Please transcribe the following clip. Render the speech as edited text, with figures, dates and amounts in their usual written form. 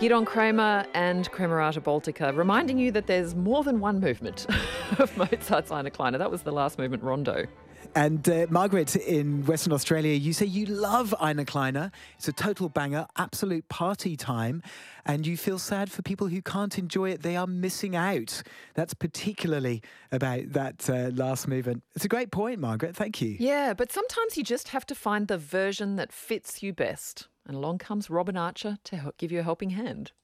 Gidon Kremer and Kremerata Baltica, reminding you that there's more than one movement of Mozart's Eine Kleine. That was the last movement, Rondo. And Margaret, in Western Australia, you say you love Eine Kleine. It's a total banger, absolute party time. And you feel sad for people who can't enjoy it. They are missing out. That's particularly about that last movement. It's a great point, Margaret. Thank you. Yeah, but sometimes you just have to find the version that fits you best. And along comes Robin Archer to give you a helping hand.